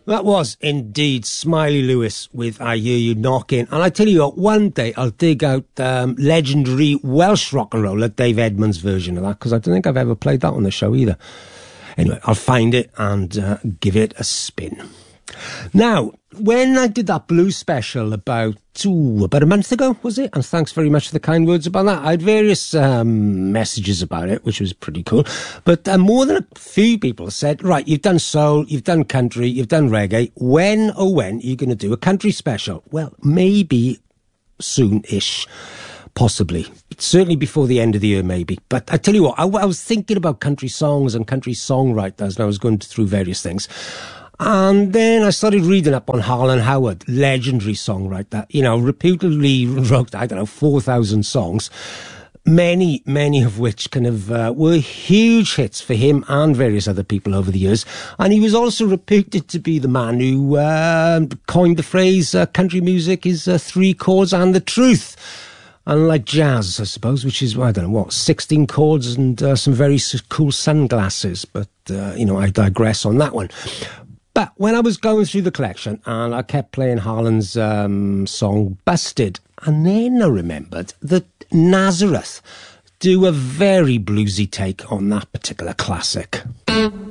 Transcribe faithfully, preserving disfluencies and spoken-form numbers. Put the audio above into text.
That was indeed Smiley Lewis with I Hear You Knocking. And I tell you what, one day I'll dig out um, legendary Welsh rock and roll, like Dave Edmunds' version of that, because I don't think I've ever played that on the show either. Anyway, I'll find it and uh, give it a spin. Now, when I did that blues special about, ooh, about a month ago, was it? And thanks very much for the kind words about that. I had various um, messages about it, which was pretty cool. But uh, more than a few people said, right, you've done soul, you've done country, you've done reggae. When, oh when, are you going to do a country special? Well, maybe soon-ish. Possibly. Certainly before the end of the year, maybe. But I tell you what, I, I was thinking about country songs and country songwriters, and I was going through various things. And then I started reading up on Harlan Howard, legendary songwriter, you know, reputedly wrote, I don't know, four thousand songs, many, many of which kind of uh, were huge hits for him and various other people over the years. And he was also reputed to be the man who uh, coined the phrase, uh, country music is uh, three chords and the truth. Unlike jazz, I suppose, which is, I don't know, what, sixteen chords and uh, some very cool sunglasses. But, uh, you know, I digress on that one. But when I was going through the collection, and I kept playing Harlan's um, song Busted, and then I remembered that Nazareth do a very bluesy take on that particular classic.